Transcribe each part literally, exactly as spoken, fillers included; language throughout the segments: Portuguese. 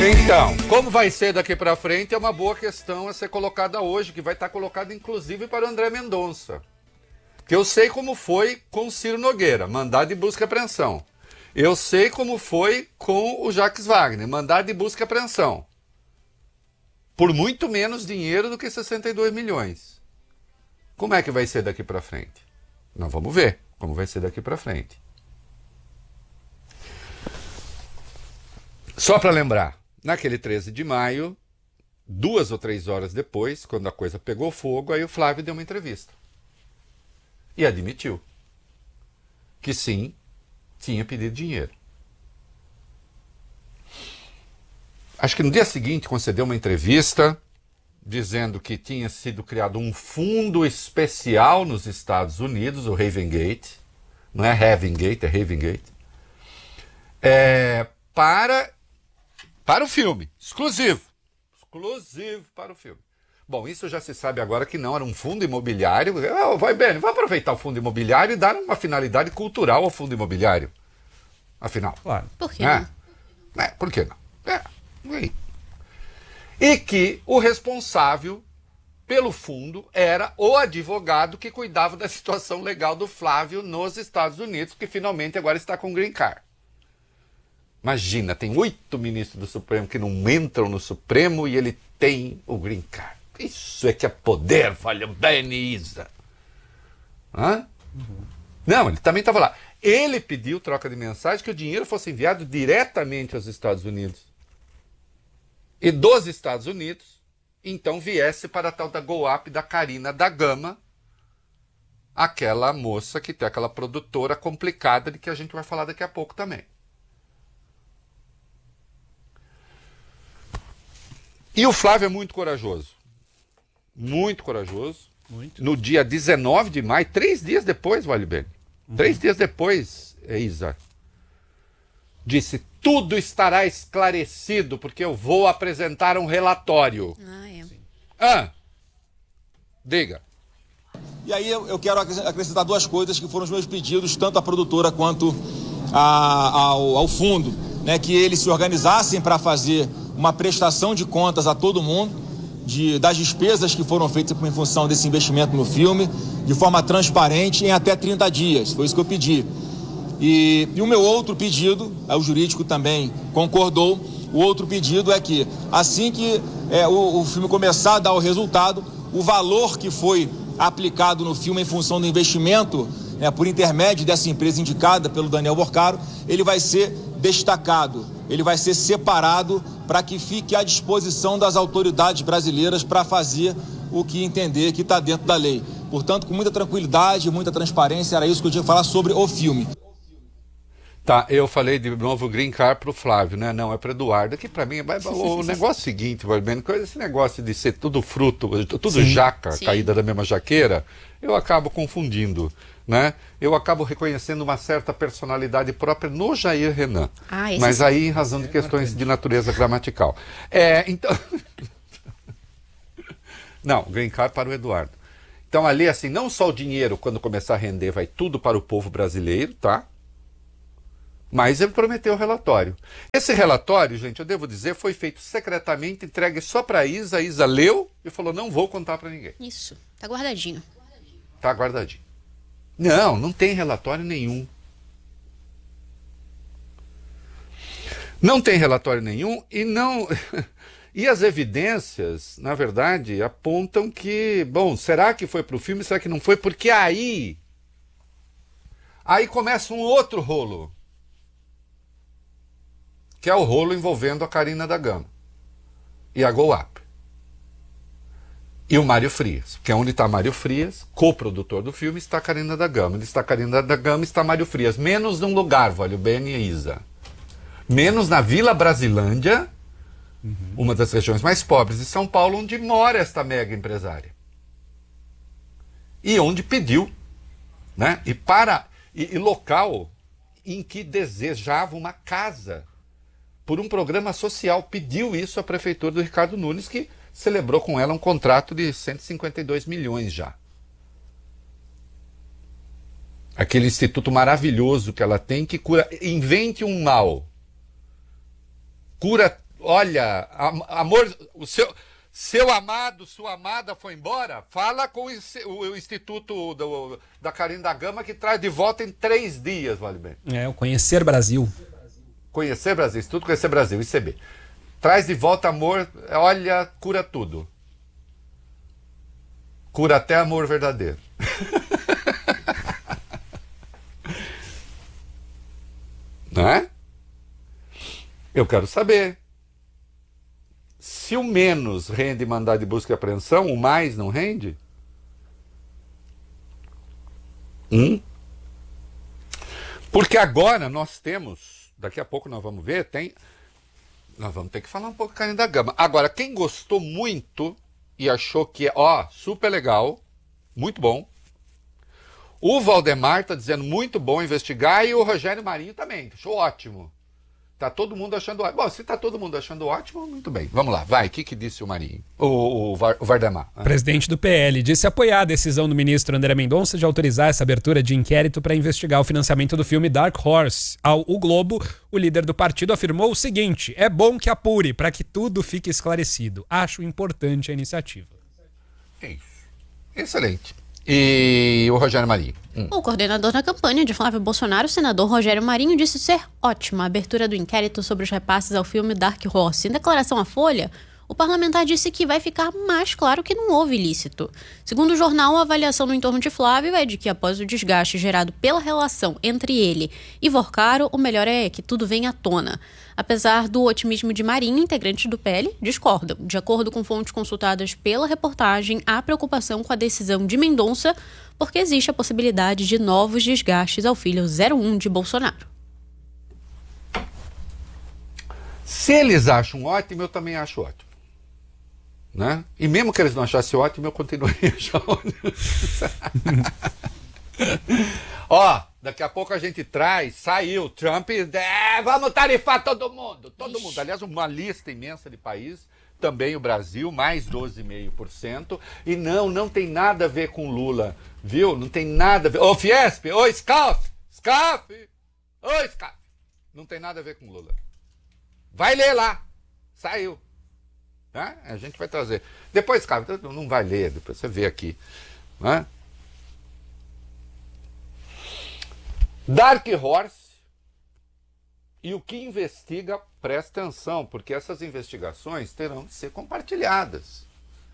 Então, como vai ser daqui para frente é uma boa questão a ser colocada hoje, que vai estar colocada inclusive para o André Mendonça. Que eu sei como foi com o Ciro Nogueira, mandado de busca e apreensão. Eu sei como foi com o Jacques Wagner, mandado de busca e apreensão. Por muito menos dinheiro do que sessenta e dois milhões. Como é que vai ser daqui para frente? Nós vamos ver como vai ser daqui para frente. Só para lembrar, naquele treze de maio, duas ou três horas depois, quando a coisa pegou fogo, aí o Flávio deu uma entrevista. E admitiu que sim, tinha pedido dinheiro. Acho que no dia seguinte concedeu uma entrevista dizendo que tinha sido criado um fundo especial nos Estados Unidos, o Ravengate, não é Havengate, é Ravengate, é, para, para o filme, exclusivo, exclusivo para o filme. Bom, isso já se sabe agora que não era um fundo imobiliário. Oh, vai bem, vai aproveitar o fundo imobiliário e dar uma finalidade cultural ao fundo imobiliário. Afinal. Claro. Por que É. não? É, por que não? É. E que o responsável pelo fundo era o advogado que cuidava da situação legal do Flávio nos Estados Unidos, que finalmente agora está com green card. Imagina, tem oito ministros do Supremo que não entram no Supremo e ele tem o green card. Isso é que é poder, valeu bem, Isa. Hã? Uhum. Não, ele também estava lá. Ele pediu troca de mensagem que o dinheiro fosse enviado diretamente aos Estados Unidos. E dos Estados Unidos, então viesse para a tal da Go Up da Carina da Gama, aquela moça que tem aquela produtora complicada de que a gente vai falar daqui a pouco também. E o Flávio é muito corajoso. Muito corajoso. Muito. No dia dezenove de maio, três dias depois, vale bem. Uhum. Três dias depois, Isa, disse, tudo estará esclarecido, porque eu vou apresentar um relatório. Ah, é. Ah, diga. E aí eu, eu quero acrescentar duas coisas que foram os meus pedidos, tanto à produtora quanto a, ao, ao fundo, né, que eles se organizassem para fazer uma prestação de contas a todo mundo, de, das despesas que foram feitas em função desse investimento no filme, de forma transparente, em até trinta dias. Foi isso que eu pedi. E, e o meu outro pedido, o jurídico também concordou, o outro pedido é que, assim que é, o, o filme começar a dar o resultado, o valor que foi aplicado no filme em função do investimento, é, por intermédio dessa empresa indicada pelo Daniel Borcaro, ele vai ser destacado, ele vai ser separado para que fique à disposição das autoridades brasileiras para fazer o que entender que está dentro da lei. Portanto, com muita tranquilidade, muita transparência, era isso que eu tinha que falar sobre o filme. Tá, eu falei de novo green card pro Flávio, né? Não, é pro Eduardo, que pra mim, o negócio é o seguinte, Valbeno, esse negócio de ser tudo fruto, tudo Sim. jaca, Sim. caída da mesma jaqueira, eu acabo confundindo, né? Eu acabo reconhecendo uma certa personalidade própria no Jair Renan, ah, mas aí em razão de questões de natureza gramatical. É, então... Não, green card para o Eduardo. Então ali, assim, não só o dinheiro, quando começar a render, vai tudo para o povo brasileiro, tá? Mas ele prometeu o relatório. Esse relatório, gente, eu devo dizer, foi feito secretamente, entregue só para a Isa. A Isa leu e falou, não vou contar para ninguém. Isso, tá guardadinho. Tá guardadinho. Não, não tem relatório nenhum. Não tem relatório nenhum e não... E as evidências, na verdade, apontam que, bom, será que foi para o filme, será que não foi? Porque aí... Aí começa um outro rolo. Que é o rolo envolvendo a Carina da Gama e a Go Up. E o Mário Frias, que é onde está Mário Frias, coprodutor do filme, está a Carina da Gama. Onde está a Carina da Gama, está Mário Frias. Menos num lugar, vale bem, e Isa. Menos na Vila Brasilândia, uhum. uma das regiões mais pobres de São Paulo, onde mora esta mega empresária. E onde pediu, né? E, para, e, e local em que desejava uma casa por um programa social, pediu isso à prefeitura do Ricardo Nunes, que celebrou com ela um contrato de cento e cinquenta e dois milhões já. Aquele instituto maravilhoso que ela tem, que cura, invente um mal, cura olha, amor, o seu, seu amado, sua amada foi embora, fala com o, o Instituto do, da Carina da Gama que traz de volta em três dias, vale bem. É, o Conhecer Brasil. Conhecer Brasil, Instituto Conhecer Brasil, I C B. Traz de volta amor, olha, cura tudo. Cura até amor verdadeiro. Não é? Eu quero saber. Se o menos rende mandado de busca e apreensão, o mais não rende? Hum? Porque agora nós temos, daqui a pouco nós vamos ver, tem, nós vamos ter que falar um pouco de Carina da Gama. Agora, quem gostou muito e achou que é, ó, super legal, muito bom, o Valdemar está dizendo muito bom investigar e o Rogério Marinho também, achou ótimo. Tá todo mundo achando ótimo. Bom, se tá todo mundo achando ótimo, muito bem. Vamos lá, vai. O que, que disse o Marinho? O, o, Var, o Vardemar. Ah. Presidente do P L disse apoiar a decisão do ministro André Mendonça de autorizar essa abertura de inquérito para investigar o financiamento do filme Dark Horse. Ao O Globo, o líder do partido afirmou o seguinte: é bom que apure para que tudo fique esclarecido. Acho importante a iniciativa. É isso. Excelente. E o Rogério Marinho? Hum. O coordenador da campanha de Flávio Bolsonaro, o senador Rogério Marinho, disse ser ótima a abertura do inquérito sobre os repasses ao filme Dark Horse. Em declaração à Folha, o parlamentar disse que vai ficar mais claro que não houve ilícito. Segundo o jornal, a avaliação no entorno de Flávio é de que, após o desgaste gerado pela relação entre ele e Vorcaro, o melhor é que tudo venha à tona. Apesar do otimismo de Marinho, integrantes do P L discordam. De acordo com fontes consultadas pela reportagem, há preocupação com a decisão de Mendonça, porque existe a possibilidade de novos desgastes ao filho zero um de Bolsonaro. Se eles acham ótimo, eu também acho ótimo. Né? E mesmo que eles não achassem ótimo, eu continuaria achando ótimo. Ó, daqui a pouco a gente traz, saiu, Trump, é, vamos tarifar todo mundo, todo Ixi. mundo. Aliás, uma lista imensa de países, também o Brasil, mais doze vírgula cinco por cento. E não, não tem nada a ver com Lula, viu? Não tem nada a ver. Ô, Fiesp, ô, Scaf, Scaf, ô, Scaf. Não tem nada a ver com Lula. Vai ler lá, saiu. Né? A gente vai trazer. Depois, cara, não vai ler, depois você vê aqui. Né? Dark Horse e o que investiga, presta atenção, porque essas investigações terão de ser compartilhadas.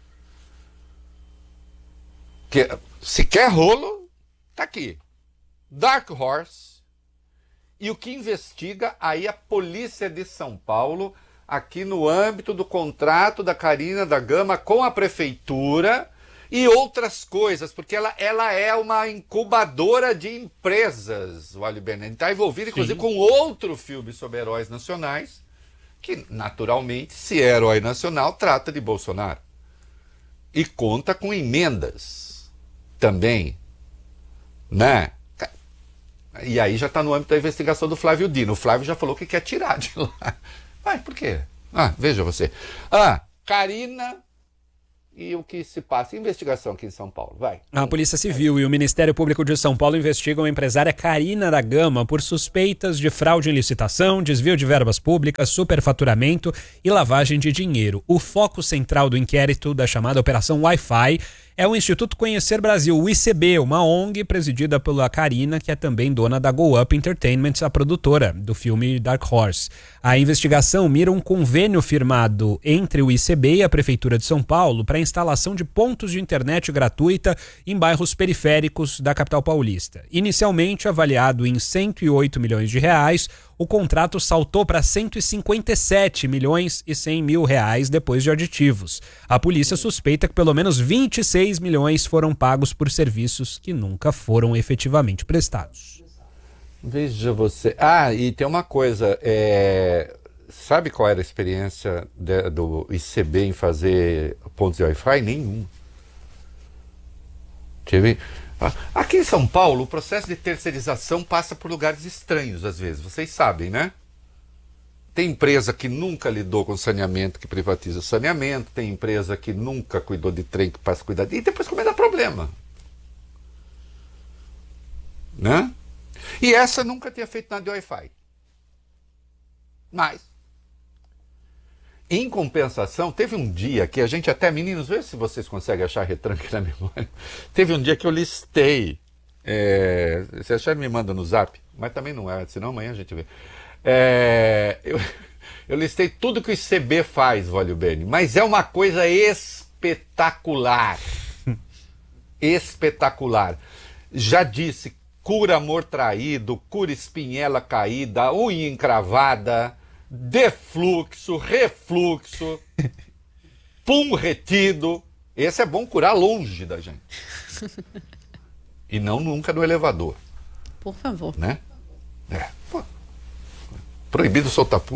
Que, se quer rolo, tá aqui. Dark Horse e o que investiga aí a Polícia de São Paulo, aqui no âmbito do contrato da Carina da Gama com a Prefeitura e outras coisas, porque ela, ela é uma incubadora de empresas, o Ali Bennett está envolvido, inclusive, Sim. com outro filme sobre heróis nacionais, que, naturalmente, se é herói nacional, trata de Bolsonaro. E conta com emendas também, né? E aí já está no âmbito da investigação do Flávio Dino. O Flávio já falou que quer tirar de lá. Vai, por quê? Ah, veja você. Ah, Carina e o que se passa. Investigação aqui em São Paulo. Vai. A Polícia Civil e o Ministério Público de São Paulo investigam a empresária Carina da Gama por suspeitas de fraude em licitação, desvio de verbas públicas, superfaturamento e lavagem de dinheiro. O foco central do inquérito da chamada Operação Wi-Fi é o Instituto Conhecer Brasil, o I C B, uma O N G presidida pela Carina, que é também dona da Go Up Entertainment, a produtora do filme Dark Horse. A investigação mira um convênio firmado entre o I C B e a Prefeitura de São Paulo para a instalação de pontos de internet gratuita em bairros periféricos da capital paulista. Inicialmente avaliado em cento e oito milhões de reais, o contrato saltou para cento e cinquenta e sete milhões e cem mil reais depois de aditivos. A polícia suspeita que pelo menos vinte e seis milhões foram pagos por serviços que nunca foram efetivamente prestados. Veja você. Ah, e tem uma coisa. É... Sabe qual era a experiência de, do I C B em fazer pontos de Wi-Fi? Nenhum. Tive... Aqui em São Paulo, o processo de terceirização passa por lugares estranhos, às vezes. Vocês sabem, né? Tem empresa que nunca lidou com saneamento, que privatiza o saneamento. Tem empresa que nunca cuidou de trem, que passa a cuidar de... E depois começa a dar problema. Né? E essa nunca tinha feito nada de Wi-Fi. Mas... Em compensação, teve um dia que a gente até, meninos, vê se vocês conseguem achar retranque na memória. Teve um dia que eu listei, é, se acharem me manda no zap, mas também não é, senão amanhã a gente vê. É, eu, eu listei tudo que o I C B faz, Vólio Bene, mas é uma coisa espetacular. Espetacular. Já disse, cura amor traído, cura espinhela caída, unha encravada, defluxo, refluxo, pum retido. Esse é bom curar longe da gente. E não nunca no elevador. Por favor. Né? É. Pô. Proibido soltar pum.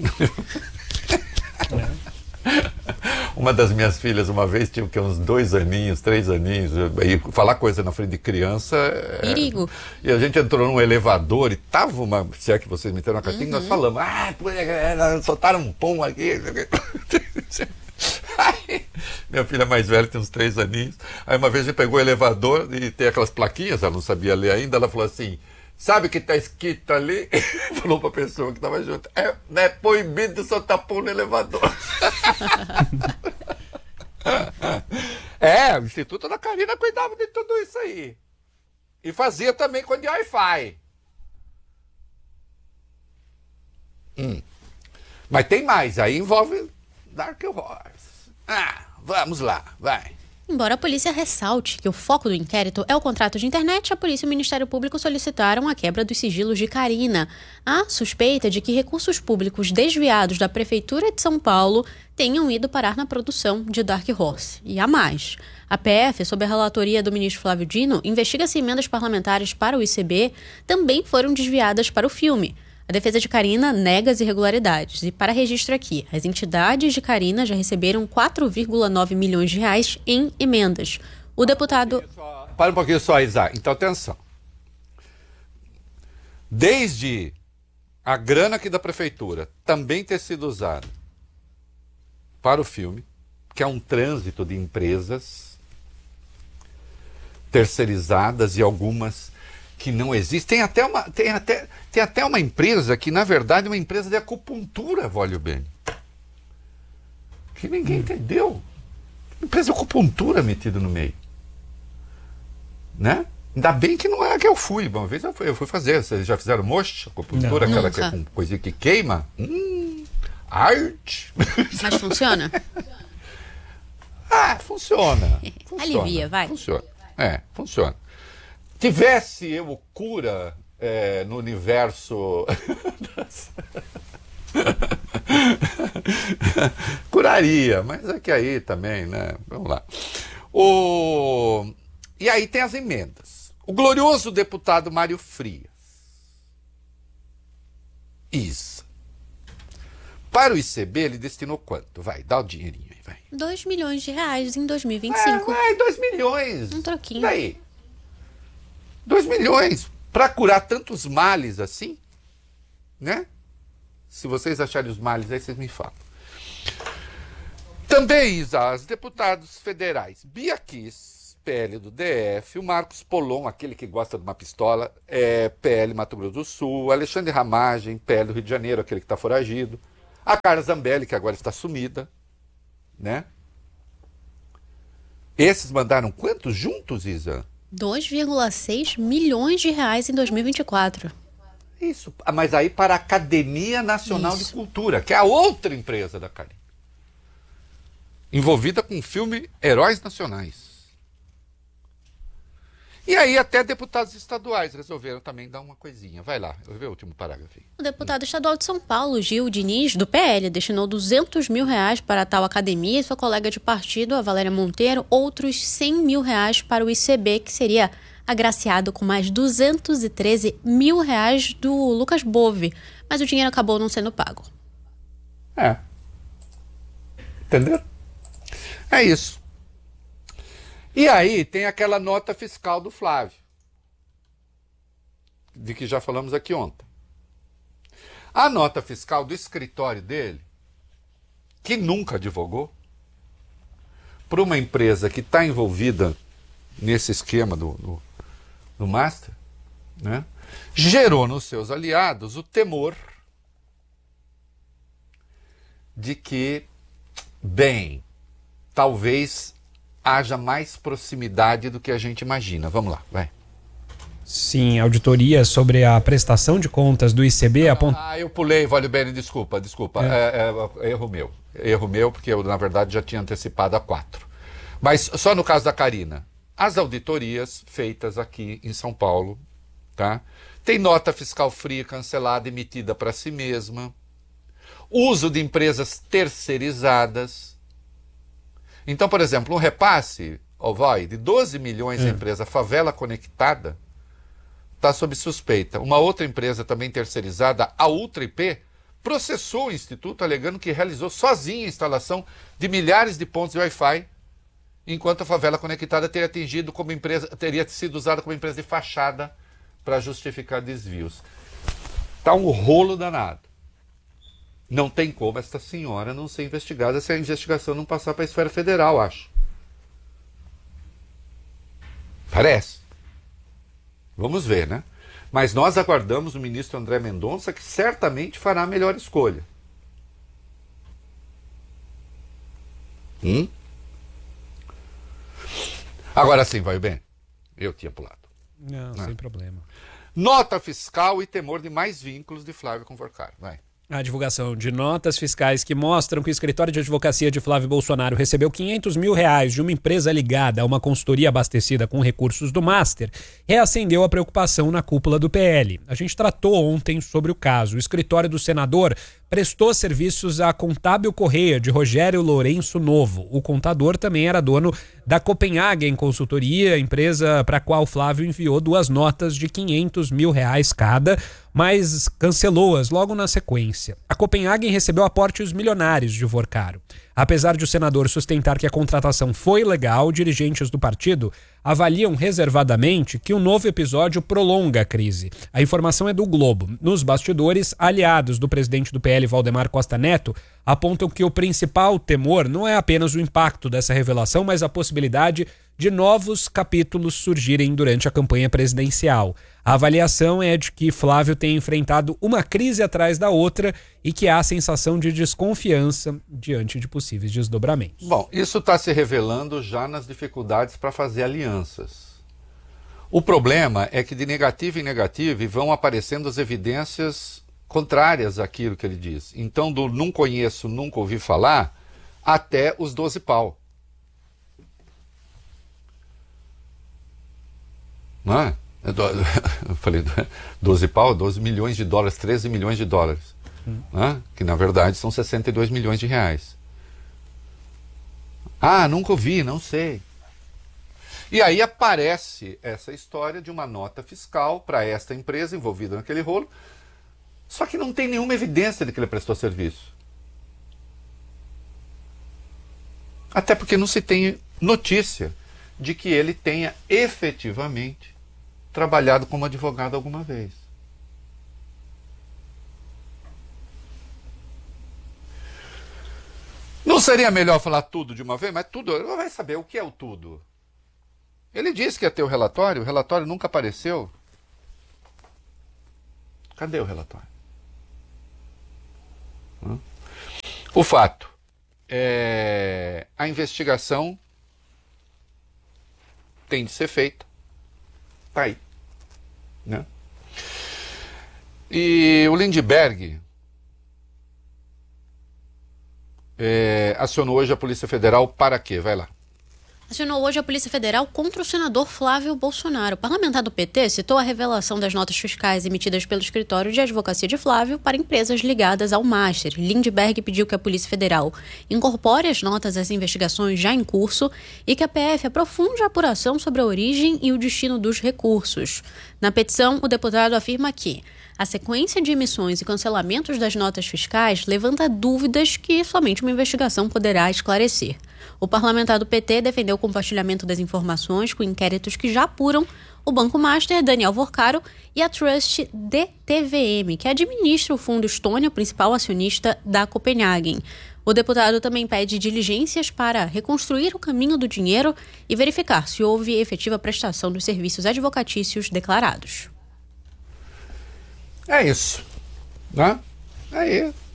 É. Uma das minhas filhas, uma vez, tinha que, uns dois aninhos, três aninhos, e falar coisa na frente de criança... Perigo. É... E a gente entrou num elevador e tava uma... Se é que vocês me deram uma cartinha, uhum. Nós falamos, ah, soltaram um pum aqui. Aí, minha filha mais velha tem uns três aninhos. Aí uma vez a gente pegou o elevador e tem aquelas plaquinhas, ela não sabia ler ainda, ela falou assim... Sabe o que está escrito ali? Falou para a pessoa que estava junto. É, é proibido soltar pum no elevador. É, o Instituto da Carina cuidava de tudo isso aí. E fazia também com de Wi-Fi. Hum. Mas tem mais, aí envolve Dark Horse. Ah, vamos lá, vai. Embora a polícia ressalte que o foco do inquérito é o contrato de internet, a polícia e o Ministério Público solicitaram a quebra dos sigilos de Carina. Há suspeita de que recursos públicos desviados da Prefeitura de São Paulo tenham ido parar na produção de Dark Horse. E há mais. A P F, sob a relatoria do ministro Flávio Dino, investiga se emendas parlamentares para o I C B também foram desviadas para o filme. A defesa de Carina nega as irregularidades. E para registro aqui, as entidades de Carina já receberam quatro vírgula nove milhões de reais em emendas. O deputado... Para um pouquinho só, Isa. Então, atenção. Desde a grana aqui da prefeitura também ter sido usada para o filme, que é um trânsito de empresas terceirizadas e algumas... que não existe. Tem até, uma, tem, até, tem até uma empresa que, na verdade, é uma empresa de acupuntura, Vólio Bene. Que ninguém entendeu. Empresa de acupuntura metida no meio. Né? Ainda bem que não é a que eu fui. Uma vez eu fui, eu fui fazer. Vocês já fizeram mocha? Acupuntura, não, aquela que é com coisinha que queima? Hum, arte. Mas funciona? Ah, funciona. funciona. Alivia, vai. Funciona. É, funciona. Tivesse eu cura é, no universo... Curaria, mas é que aí também, né? Vamos lá. O... E aí tem as emendas. O glorioso deputado Mário Frias. Isso. Para o I C B, ele destinou quanto? Vai, dá o dinheirinho aí, vai. dois milhões de reais em dois mil e vinte e cinco. É, vai, dois milhões. Um troquinho. Daí. dois milhões para curar tantos males assim, né? Se vocês acharem os males, aí vocês me falam. Também, Isa, os deputados federais Bia Kiss, P L do D F, o Marcos Polon, aquele que gosta de uma pistola, é, P L Mato Grosso do Sul, Alexandre Ramagem, P L do Rio de Janeiro, aquele que está foragido, a Carla Zambelli, que agora está sumida, né? Esses mandaram quantos juntos, Isa? dois vírgula seis milhões de reais em dois mil e vinte e quatro. Isso, mas aí para a Academia Nacional Isso. de Cultura, que é a outra empresa da Carina. Envolvida com o filme Heróis Nacionais. E aí até deputados estaduais resolveram também dar uma coisinha. Vai lá, eu vou ver o último parágrafo aí. O deputado estadual de São Paulo, Gil Diniz, do P L, destinou duzentos mil reais para a tal academia e sua colega de partido, a Valéria Monteiro, outros cem mil reais para o I C B, que seria agraciado com mais duzentos e treze mil reais do Lucas Bove. Mas o dinheiro acabou não sendo pago. É. Entendeu? É isso. E aí tem aquela nota fiscal do Flávio, de que já falamos aqui ontem. A nota fiscal do escritório dele, que nunca advogou, para uma empresa que está envolvida nesse esquema do, do, do Master, né, gerou nos seus aliados o temor de que Bem, talvez haja mais proximidade do que a gente imagina. Vamos lá, vai. Sim, auditoria sobre a prestação de contas do I C B aponta... Ah, eu pulei, Vale Bene, desculpa, desculpa. É. É, é, erro meu. Erro meu, porque eu, na verdade, já tinha antecipado a quatro. Mas só no caso da Carina. As auditorias feitas aqui em São Paulo, tá? Tem nota fiscal fria cancelada emitida para si mesma. Uso de empresas terceirizadas. Então, por exemplo, um repasse, ó, vai, de doze milhões é. da empresa Favela Conectada, está sob suspeita. Uma outra empresa também terceirizada, a Ultra I P, processou o Instituto alegando que realizou sozinha a instalação de milhares de pontos de Wi-Fi, enquanto a Favela Conectada teria atingido como empresa, teria sido usada como empresa de fachada para justificar desvios. Está um rolo danado. Não tem como esta senhora não ser investigada se a investigação não passar para a esfera federal, acho. Parece. Vamos ver, né? Mas nós aguardamos o ministro André Mendonça, que certamente fará a melhor escolha. Hum? Agora sim, vai bem. Eu tinha pulado. Não, Não, sem problema. Nota fiscal e temor de mais vínculos de Flávio com Porcaro. Vai. A divulgação de notas fiscais que mostram que o escritório de advocacia de Flávio Bolsonaro recebeu quinhentos mil reais de uma empresa ligada a uma consultoria abastecida com recursos do Master reacendeu a preocupação na cúpula do P L. A gente tratou ontem sobre o caso. O escritório do senador prestou serviços à Contábil Correia de Rogério Lourenço Novo. O contador também era dono da Copenhagen Consultoria, empresa para a qual Flávio enviou duas notas de quinhentos mil reais cada, mas cancelou-as logo na sequência. A Copenhagen recebeu aportes milionários de Porcaro. Apesar de o senador sustentar que a contratação foi legal, dirigentes do partido avaliam reservadamente que o novo episódio prolonga a crise. A informação é do Globo. Nos bastidores, aliados do presidente do P L, Valdemar Costa Neto, apontam que o principal temor não é apenas o impacto dessa revelação, mas a possibilidade de novos capítulos surgirem durante a campanha presidencial. A avaliação é de que Flávio tem enfrentado uma crise atrás da outra e que há sensação de desconfiança diante de possíveis desdobramentos. Bom, isso está se revelando já nas dificuldades para fazer alianças. O problema é que de negativo em negativo vão aparecendo as evidências contrárias àquilo que ele diz. Então, do não conheço, nunca ouvi falar, até os doze pau. Não é? Eu falei doze pau, doze milhões de dólares, treze milhões de dólares. Hum. Né? Que na verdade são sessenta e dois milhões de reais. Ah, nunca ouvi, não sei. E aí aparece essa história de uma nota fiscal para esta empresa envolvida naquele rolo, só que não tem nenhuma evidência de que ele prestou serviço. Até porque não se tem notícia de que ele tenha efetivamente trabalhado como advogado alguma vez. Não seria melhor falar tudo de uma vez? Mas tudo, ele vai saber o que é o tudo. Ele disse que ia ter o relatório, o relatório nunca apareceu. Cadê o relatório? Hum? O fato é a investigação tem de ser feita. Tá aí. Né? E o Lindbergh é, acionou hoje a Polícia Federal para quê? Vai lá. Acionou hoje a Polícia Federal contra o senador Flávio Bolsonaro. O parlamentar do P T citou a revelação das notas fiscais emitidas pelo escritório de advocacia de Flávio para empresas ligadas ao Master. Lindbergh pediu que a Polícia Federal incorpore as notas às investigações já em curso e que a P F aprofunde a apuração sobre a origem e o destino dos recursos. Na petição, o deputado afirma que a sequência de emissões e cancelamentos das notas fiscais levanta dúvidas que somente uma investigação poderá esclarecer. O parlamentar do P T defendeu o compartilhamento das informações com inquéritos que já apuram o Banco Master, Daniel Porcaro, e a Trust D T V M, que administra o Fundo Estônia, principal acionista da Copenhagen. O deputado também pede diligências para reconstruir o caminho do dinheiro e verificar se houve efetiva prestação dos serviços advocatícios declarados. É isso. Né? Aí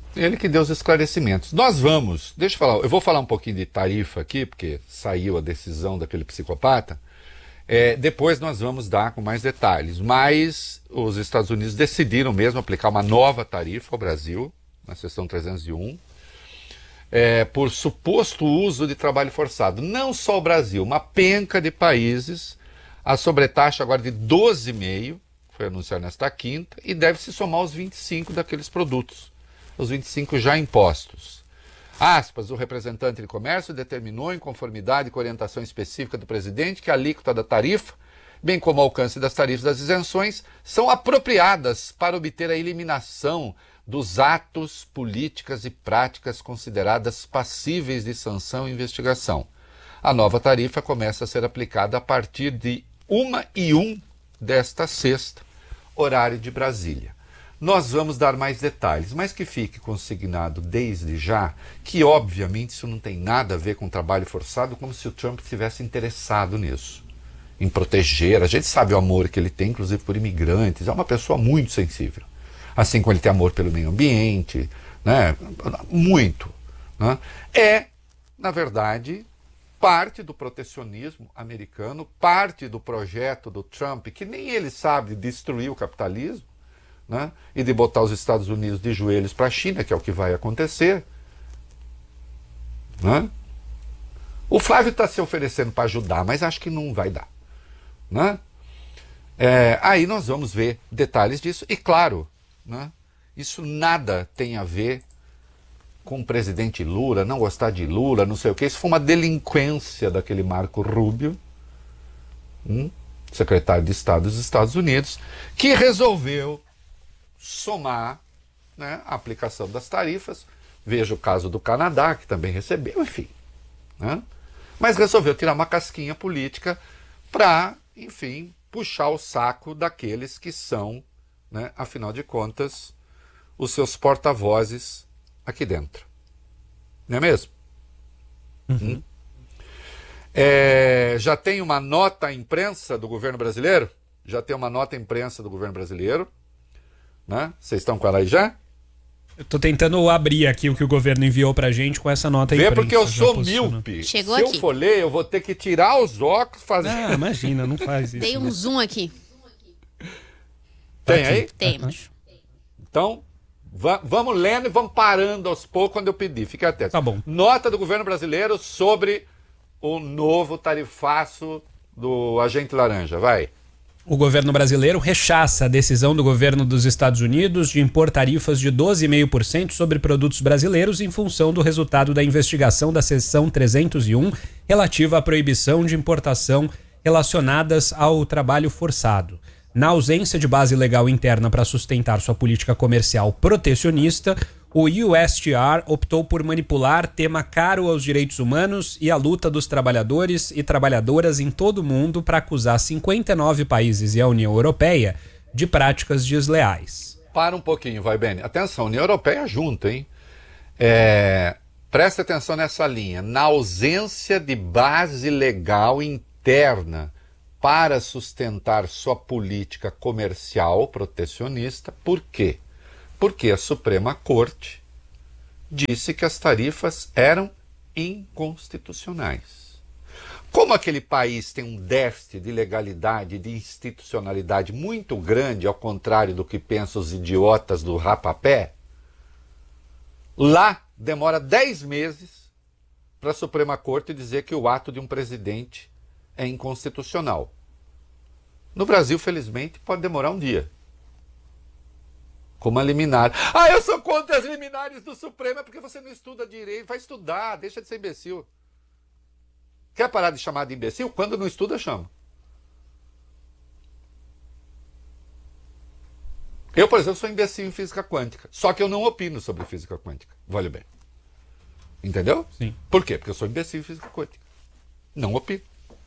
Ele que deu os esclarecimentos. Nós vamos, deixa eu falar, eu vou falar um pouquinho de tarifa aqui, porque saiu a decisão daquele psicopata. É, depois nós vamos dar com mais detalhes. Mas os Estados Unidos decidiram mesmo aplicar uma nova tarifa ao Brasil, na seção trezentos e um, é, por suposto uso de trabalho forçado. Não só o Brasil, uma penca de países. A sobretaxa agora de doze vírgula cinco, foi anunciada nesta quinta, e deve se somar aos vinte e cinco daqueles produtos. Os vinte e cinco já impostos. Aspas, o representante de comércio determinou, em conformidade com a orientação específica do presidente, que a alíquota da tarifa, bem como o alcance das tarifas das isenções, são apropriadas para obter a eliminação dos atos, políticas e práticas consideradas passíveis de sanção e investigação. A nova tarifa começa a ser aplicada a partir de uma e um desta sexta, horário de Brasília. Nós vamos dar mais detalhes, mas que fique consignado desde já que, obviamente, isso não tem nada a ver com trabalho forçado, como se o Trump tivesse interessado nisso, em proteger. A gente sabe o amor que ele tem, inclusive por imigrantes, é uma pessoa muito sensível. Assim como ele tem amor pelo meio ambiente, né? Muito. Né? É, na verdade, parte do protecionismo americano, parte do projeto do Trump, que nem ele sabe destruir o capitalismo, né? E de botar os Estados Unidos de joelhos para a China, que é o que vai acontecer. Né? O Flávio está se oferecendo para ajudar, mas acho que não vai dar. Né? É, aí nós vamos ver detalhes disso. E claro, né? Isso nada tem a ver com o presidente Lula, não gostar de Lula, não sei o que. Isso foi uma delinquência daquele Marco Rubio, hum, secretário de Estado dos Estados Unidos, que resolveu somar, né, a aplicação das tarifas. Veja o caso do Canadá, que também recebeu, enfim. Né? Mas resolveu tirar uma casquinha política para, enfim, puxar o saco daqueles que são, né, afinal de contas, os seus porta-vozes aqui dentro. Não é mesmo? Uhum. Hum? É, já tem uma nota à imprensa do governo brasileiro? Já tem uma nota à imprensa do governo brasileiro. Né? Vocês estão com ela aí já? Eu tô tentando abrir aqui o que o governo enviou pra gente com essa nota à imprensa. Vê porque eu sou míope. Chegou Se aqui. eu for ler, eu vou ter que tirar os óculos, fazer... Não, imagina, não faz isso. Dei um né? zoom aqui. Tem aí? Temos. Então, va vamos lendo e vamos parando aos poucos quando eu pedir. Fique atento. Tá bom. Nota do governo brasileiro sobre o novo tarifaço do agente laranja. Vai. O governo brasileiro rechaça a decisão do governo dos Estados Unidos de impor tarifas de doze vírgula cinco por cento sobre produtos brasileiros em função do resultado da investigação da seção trezentos e um relativa à proibição de importação relacionadas ao trabalho forçado. Na ausência de base legal interna para sustentar sua política comercial protecionista, o U S T R optou por manipular tema caro aos direitos humanos e à luta dos trabalhadores e trabalhadoras em todo o mundo para acusar cinquenta e nove países e a União Europeia de práticas desleais. Para um pouquinho, vai, Beni. Atenção, União Europeia junto, hein? É, presta atenção nessa linha. Na ausência de base legal interna para sustentar sua política comercial protecionista, por quê? Porque a Suprema Corte disse que as tarifas eram inconstitucionais. Como aquele país tem um déficit de legalidade e de institucionalidade muito grande, ao contrário do que pensam os idiotas do rapapé, lá demora dez meses para a Suprema Corte dizer que o ato de um presidente é inconstitucional. No Brasil, felizmente, pode demorar um dia. Como a liminar. Ah, eu sou contra as liminares do Supremo, é porque você não estuda direito. Vai estudar, deixa de ser imbecil. Quer parar de chamar de imbecil? Quando não estuda, chama. Eu, por exemplo, sou imbecil em física quântica. Só que eu não opino sobre física quântica. Vale bem. Entendeu? Sim. Por quê? Porque eu sou imbecil em física quântica. Não opino.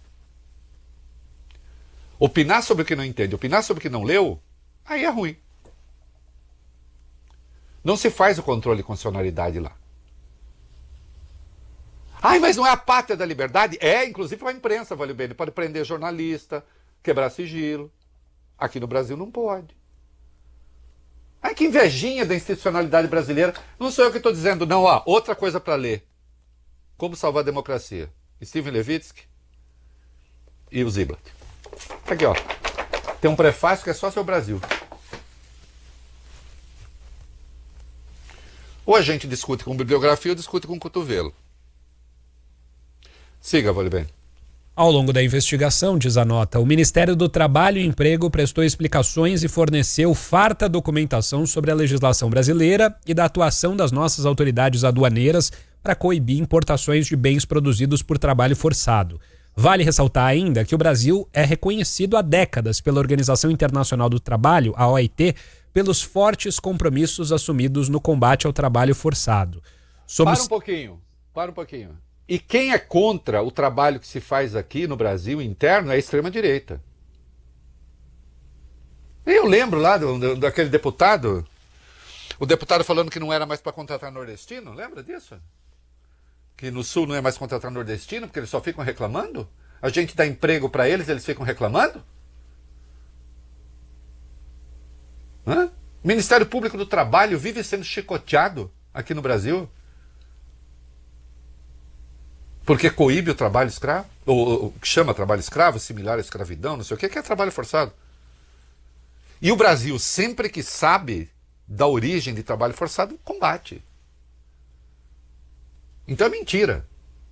Opinar sobre o que não entende, opinar sobre o que não leu, aí é ruim. Não se faz o controle de constitucionalidade lá. Ai, mas não é a pátria da liberdade? É, inclusive para a imprensa, vale bem. Ele pode prender jornalista, quebrar sigilo. Aqui no Brasil não pode. Ai, que invejinha da institucionalidade brasileira. Não sou eu que estou dizendo, não. Ó, outra coisa para ler. Como Salvar a Democracia. Steven Levitsky e o Ziblatt. Aqui, ó. Tem um prefácio que é só sobre o Brasil. Ou a gente discute com bibliografia ou discute com cotovelo. Siga, Volibem. Ao longo da investigação, diz a nota, o Ministério do Trabalho e Emprego prestou explicações e forneceu farta documentação sobre a legislação brasileira e da atuação das nossas autoridades aduaneiras para coibir importações de bens produzidos por trabalho forçado. Vale ressaltar ainda que o Brasil é reconhecido há décadas pela Organização Internacional do Trabalho, a O I T, pelos fortes compromissos assumidos no combate ao trabalho forçado. Somos... Para um pouquinho, para um pouquinho. E quem é contra o trabalho que se faz aqui no Brasil interno é a extrema-direita. Eu lembro lá do, do, daquele deputado, o deputado falando que não era mais para contratar nordestino, lembra disso? Que no Sul não é mais contratar nordestino, porque eles só ficam reclamando? A gente dá emprego para eles, eles ficam reclamando? Hã? O Ministério Público do Trabalho vive sendo chicoteado aqui no Brasil. Porque coíbe o trabalho escravo, ou o que chama trabalho escravo, similar à escravidão, não sei o que, que é trabalho forçado. E o Brasil, sempre que sabe da origem de trabalho forçado, combate. Então é mentira.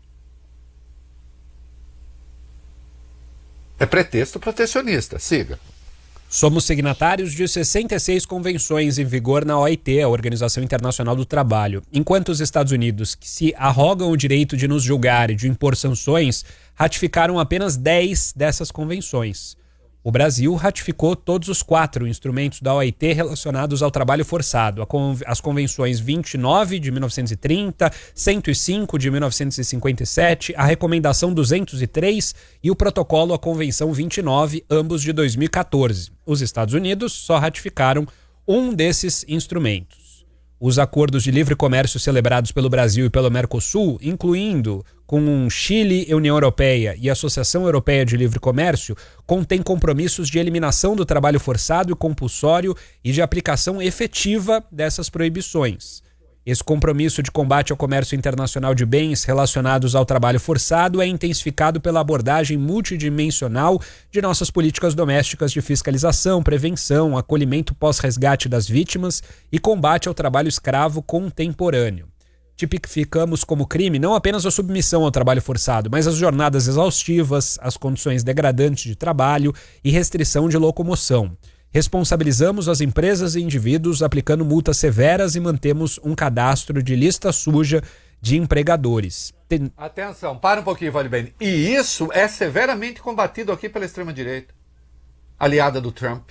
É pretexto protecionista. Siga. Somos signatários de sessenta e seis convenções em vigor na O I T, a Organização Internacional do Trabalho, enquanto os Estados Unidos, que se arrogam o direito de nos julgar e de impor sanções, ratificaram apenas dez dessas convenções. O Brasil ratificou todos os quatro instrumentos da O I T relacionados ao trabalho forçado, as convenções vinte e nove de mil novecentos e trinta, cento e cinco de mil novecentos e cinquenta e sete, a Recomendação duzentos e três e o Protocolo à Convenção vinte e nove, ambos de dois mil e quatorze. Os Estados Unidos só ratificaram um desses instrumentos. Os acordos de livre comércio celebrados pelo Brasil e pelo Mercosul, incluindo com Chile, União Europeia e Associação Europeia de Livre Comércio, contêm compromissos de eliminação do trabalho forçado e compulsório e de aplicação efetiva dessas proibições. Esse compromisso de combate ao comércio internacional de bens relacionados ao trabalho forçado é intensificado pela abordagem multidimensional de nossas políticas domésticas de fiscalização, prevenção, acolhimento pós-resgate das vítimas e combate ao trabalho escravo contemporâneo. Tipificamos como crime não apenas a submissão ao trabalho forçado, mas as jornadas exaustivas, as condições degradantes de trabalho e restrição de locomoção. Responsabilizamos as empresas e indivíduos aplicando multas severas e mantemos um cadastro de lista suja de empregadores. Tem... Atenção, para um pouquinho, Vale Bem. E isso é severamente combatido aqui pela extrema-direita, aliada do Trump.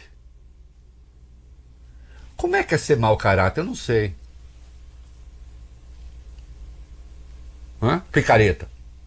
Como é que é ser mau caráter? Eu não sei. Hã? Picareta.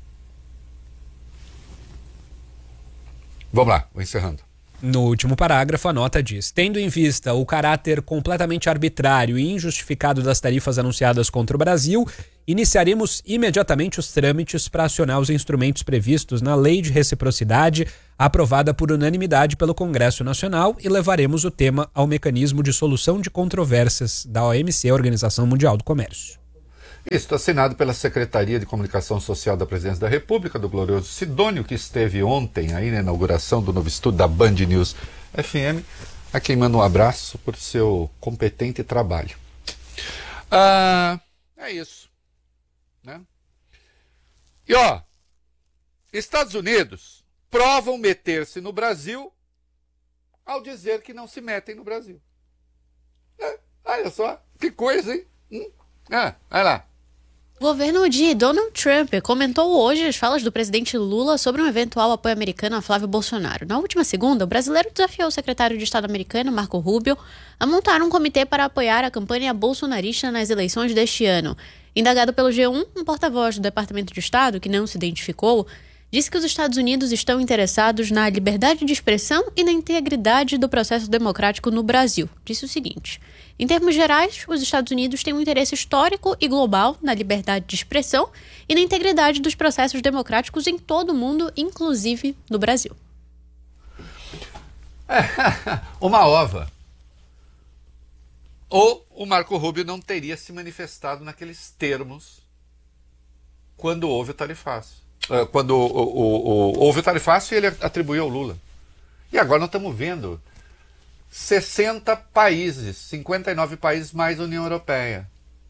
Vamos lá, vou encerrando. No último parágrafo, a nota diz: tendo em vista o caráter completamente arbitrário e injustificado das tarifas anunciadas contra o Brasil, iniciaremos imediatamente os trâmites para acionar os instrumentos previstos na Lei de Reciprocidade, aprovada por unanimidade pelo Congresso Nacional, e levaremos o tema ao Mecanismo de Solução de Controvérsias da O M C, a Organização Mundial do Comércio. Isso, assinado pela Secretaria de Comunicação Social da Presidência da República, do glorioso Sidônio, que esteve ontem aí na inauguração do novo estúdio da Band News F M, a quem manda um abraço por seu competente trabalho. Ah, é isso. Né? E ó, Estados Unidos provam meter-se no Brasil ao dizer que não se metem no Brasil. É, olha só, que coisa, hein? Hum? Ah, olha lá. O governo de Donald Trump comentou hoje as falas do presidente Lula sobre um eventual apoio americano a Flávio Bolsonaro. Na última segunda, o brasileiro desafiou o secretário de Estado americano, Marco Rubio, a montar um comitê para apoiar a campanha bolsonarista nas eleições deste ano. Indagado pelo G um, um porta-voz do Departamento de Estado, que não se identificou, disse que os Estados Unidos estão interessados na liberdade de expressão e na integridade do processo democrático no Brasil. Disse o seguinte: em termos gerais, os Estados Unidos têm um interesse histórico e global na liberdade de expressão e na integridade dos processos democráticos em todo o mundo, inclusive no Brasil. É, uma ova. ou o Marco Rubio não teria se manifestado naqueles termos quando houve o tarifaço. Quando o, o, o, houve o tarifaço e ele atribuiu ao Lula. E agora nós estamos vendo sessenta países, cinquenta e nove países mais a União Europeia.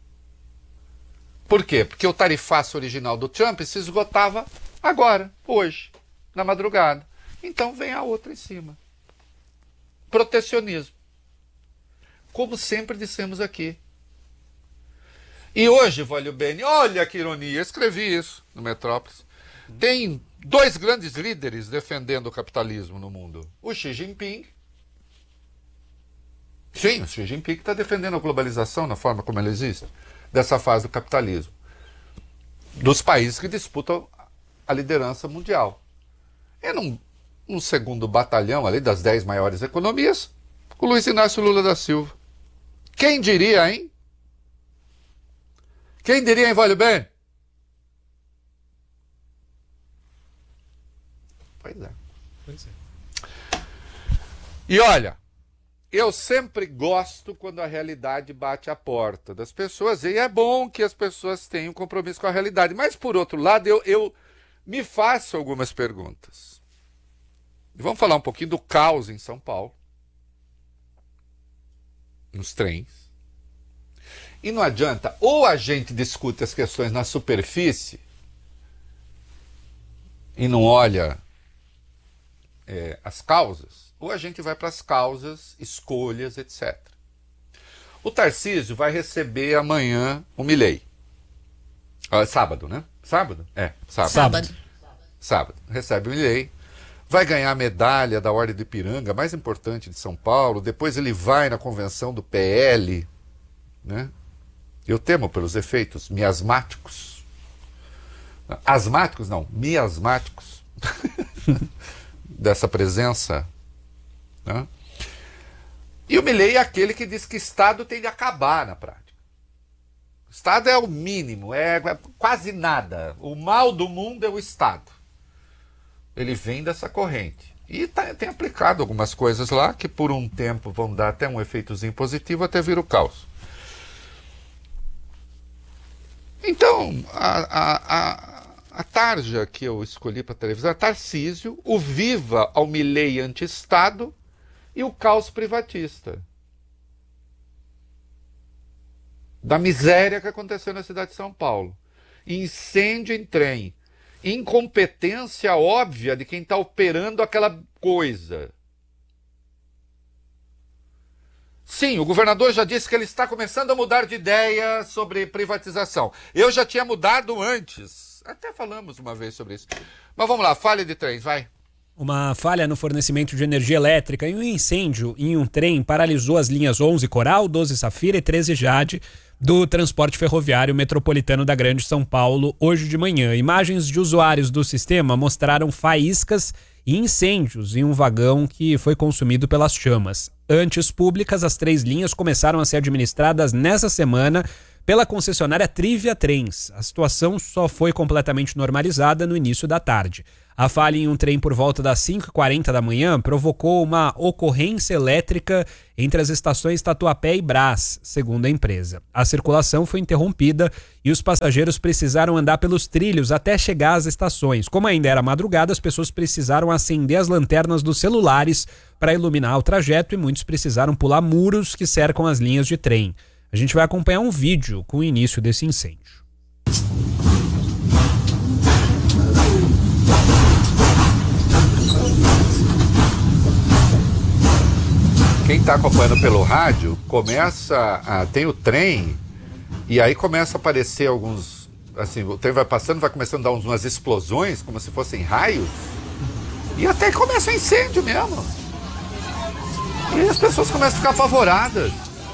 Por quê? Porque o tarifaço original do Trump se esgotava agora, hoje, na madrugada. Então vem a outra em cima. Protecionismo. Como sempre dissemos aqui. E hoje, Valio Bene, olha que ironia, escrevi isso no Metrópolis. Tem dois grandes líderes defendendo o capitalismo no mundo. O Xi Jinping. Sim, o Xi Jinping está defendendo a globalização na forma como ela existe, dessa fase do capitalismo, dos países que disputam a liderança mundial. E num, num segundo batalhão ali das dez maiores economias, o Luiz Inácio Lula da Silva. Quem diria, hein? Quem diria, hein, Valio Bene? Pois é. Pois é. E olha, eu sempre gosto quando a realidade bate a porta das pessoas, e é bom que as pessoas tenham compromisso com a realidade. Mas, por outro lado, eu, eu me faço algumas perguntas. Vamos falar um pouquinho do caos em São Paulo, nos trens. E não adianta, ou a gente discute as questões na superfície e não olha é, as causas, ou a gente vai para as causas, escolhas, etcétera. O Tarcísio vai receber amanhã o Milei. Ah, sábado, né? Sábado? É, sábado. Sábado. Sábado. Recebe o Milei. Vai ganhar a medalha da Ordem do Ipiranga, mais importante de São Paulo. Depois ele vai na convenção do P L, né? Eu temo pelos efeitos miasmáticos. Asmáticos, não, miasmáticos dessa presença. Né? E o Milei é aquele que diz que Estado tem de acabar na prática. Estado é o mínimo, é quase nada. O mal do mundo é o Estado. Ele vem dessa corrente. E tá, tem aplicado algumas coisas lá que por um tempo vão dar até um efeitozinho positivo até vir o caos. Então, a, a, a, a tarja que eu escolhi para a televisão é Tarcísio, o viva ao Milei anti-Estado e o caos privatista. Da miséria que aconteceu na cidade de São Paulo. Incêndio em trem. Incompetência óbvia de quem está operando aquela coisa. Sim, o governador já disse que ele está começando a mudar de ideia sobre privatização. Eu já tinha mudado antes. Até falamos uma vez sobre isso. Mas vamos lá, falha de trens, vai. Uma falha no fornecimento de energia elétrica e um incêndio em um trem paralisou as linhas onze Coral, doze Safira e treze Jade do transporte ferroviário metropolitano da Grande São Paulo hoje de manhã. Imagens de usuários do sistema mostraram faíscas e incêndios em um vagão que foi consumido pelas chamas. Antes públicas, as três linhas começaram a ser administradas nessa semana pela concessionária Trivia Trens. A situação só foi completamente normalizada no início da tarde. A falha em um trem por volta das cinco e quarenta da manhã provocou uma ocorrência elétrica entre as estações Tatuapé e Brás, segundo a empresa. A circulação foi interrompida e os passageiros precisaram andar pelos trilhos até chegar às estações. Como ainda era madrugada, as pessoas precisaram acender as lanternas dos celulares para iluminar o trajeto e muitos precisaram pular muros que cercam as linhas de trem. A gente vai acompanhar um vídeo com o início desse incêndio. Quem está acompanhando pelo rádio, começa a, tem o trem, e aí começa a aparecer alguns, assim, o trem vai passando, vai começando a dar umas explosões, como se fossem raios, e até começa um incêndio mesmo. E as pessoas começam a ficar apavoradas.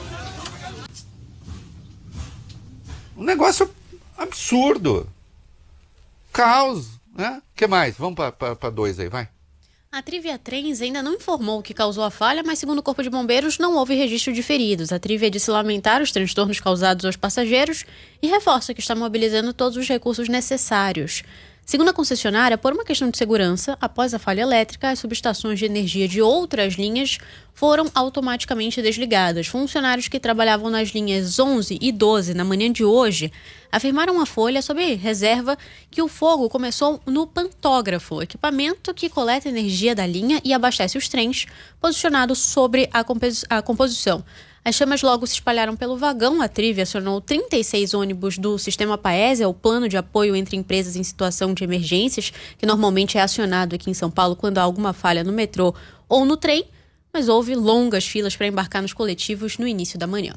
Um negócio absurdo. Caos, né? O que mais? Vamos para dois aí, vai. A Trivia Trens ainda não informou o que causou a falha, mas segundo o Corpo de Bombeiros não houve registro de feridos. A Trivia disse lamentar os transtornos causados aos passageiros e reforça que está mobilizando todos os recursos necessários. Segundo a concessionária, por uma questão de segurança, após a falha elétrica, as subestações de energia de outras linhas foram automaticamente desligadas. Funcionários que trabalhavam nas linhas onze e doze na manhã de hoje afirmaram à Folha, sob reserva, que o fogo começou no pantógrafo, equipamento que coleta energia da linha e abastece os trens, posicionado sobre a, compos- a composição. As chamas logo se espalharam pelo vagão. A Trivia acionou trinta e seis ônibus do Sistema Paese, o plano de apoio entre empresas em situação de emergências, que normalmente é acionado aqui em São Paulo quando há alguma falha no metrô ou no trem, mas houve longas filas para embarcar nos coletivos no início da manhã.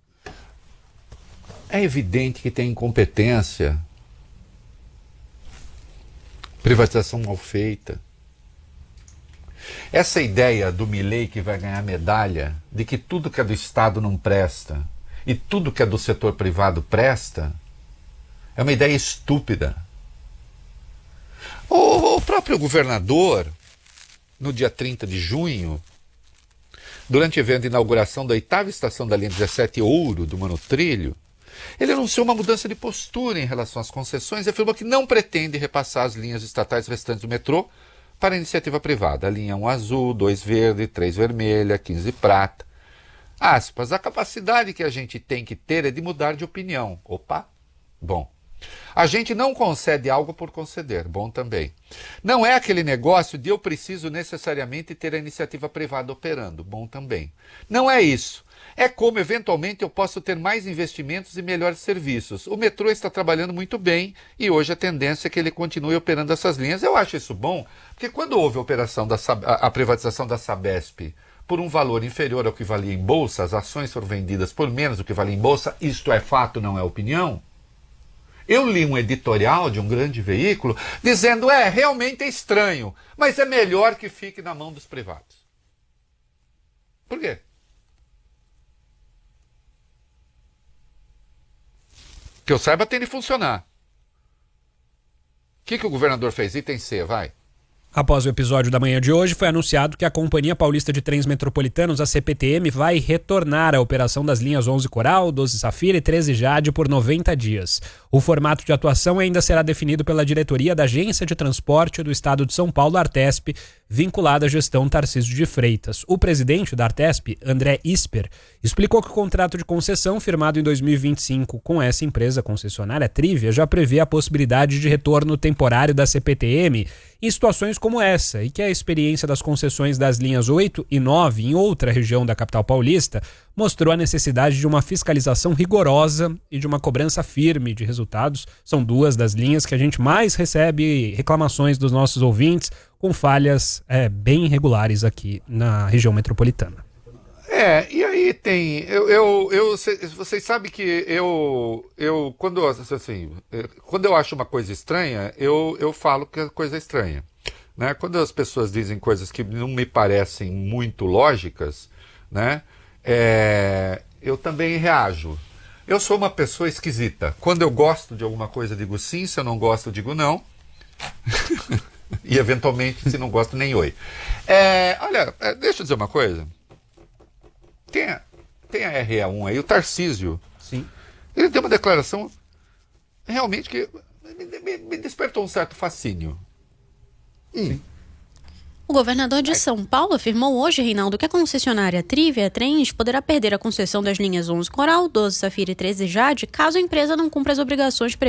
É evidente que tem incompetência, privatização mal feita. Essa ideia do Milei que vai ganhar medalha, de que tudo que é do Estado não presta e tudo que é do setor privado presta, é uma ideia estúpida. O, o próprio governador, no dia trinta de junho, durante o evento de inauguração da oitava estação da linha dezessete Ouro do Monotrilho, ele anunciou uma mudança de postura em relação às concessões e afirmou que não pretende repassar as linhas estatais restantes do metrô para a iniciativa privada. A linha um azul, dois verde, três vermelha, quinze prata. Aspas, a capacidade que a gente tem que ter é de mudar de opinião. Opa, bom. A gente não concede algo por conceder, bom também. Não é aquele negócio de eu preciso necessariamente ter a iniciativa privada operando, bom também. Não é isso. É como, eventualmente, eu posso ter mais investimentos e melhores serviços. O metrô está trabalhando muito bem e hoje a tendência é que ele continue operando essas linhas. Eu acho isso bom, porque quando houve a, operação da, a, a privatização da Sabesp por um valor inferior ao que valia em bolsa, as ações foram vendidas por menos do que valia em bolsa, isto é fato, não é opinião. Eu li um editorial de um grande veículo dizendo, é, realmente é estranho, mas é melhor que fique na mão dos privados. Por quê? Que eu saiba, tem de funcionar. O que, que o governador fez? Item C, vai. Após o episódio da manhã de hoje, foi anunciado que a Companhia Paulista de Trens Metropolitanos, a C P T M, vai retornar à operação das linhas onze Coral, doze Safira e treze Jade por noventa dias. O formato de atuação ainda será definido pela diretoria da Agência de Transporte do Estado de São Paulo, Artesp, vinculada à gestão Tarcísio de Freitas. O presidente da Artesp, André Isper, explicou que o contrato de concessão firmado em dois mil e vinte e cinco com essa empresa concessionária Trivia já prevê a possibilidade de retorno temporário da C P T M em situações como essa, e que a experiência das concessões das linhas oito e nove em outra região da capital paulista mostrou a necessidade de uma fiscalização rigorosa e de uma cobrança firme de resultados. São duas das linhas que a gente mais recebe reclamações dos nossos ouvintes com falhas é, bem irregulares aqui na região metropolitana. É, e aí tem, eu, eu, eu vocês sabem que eu, eu quando, assim, quando eu acho uma coisa estranha, eu, eu falo que a coisa é estranha, né? Quando as pessoas dizem coisas que não me parecem muito lógicas, né? É, eu também reajo. Eu sou uma pessoa esquisita. Quando eu gosto de alguma coisa, digo sim, se eu não gosto, digo não. E eventualmente, se não gosto, nem oi. É, olha, deixa eu dizer uma coisa. Tem a, tem a R E um aí, o Tarcísio. Sim. Ele deu uma declaração realmente que me, me, me despertou um certo fascínio. Hum. O governador de São Paulo afirmou hoje, Reinaldo, que a concessionária Trivia Trens poderá perder a concessão das linhas onze Coral, doze Safira e treze Jade, caso a empresa não cumpra as obrigações previstas